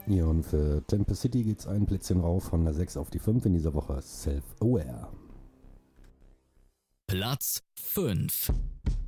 Ja, und für Tempest City geht's ein Plätzchen rauf von der 6 auf die 5 in dieser Woche. Self-Aware. Platz 5.